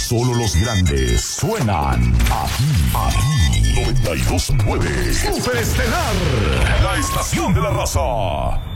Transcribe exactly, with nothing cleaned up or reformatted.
solo los grandes suenan aquí. Aquí. noventa y dos punto nueve. Superestelar. La estación de la raza.